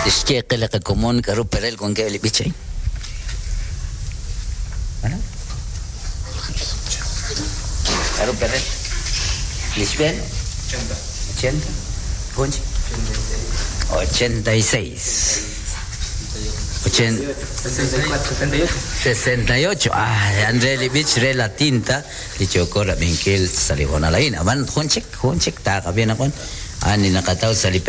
Es que la que común que ruperel con que le piche. ¿Ano? Caro perel. Lisbel. 80. Conchi. 86. 68. André Libich re la tinta. Licho ko la bingkil sa Libona Lain. Aman, hunchik ta kabin ako. Ani nakataw sa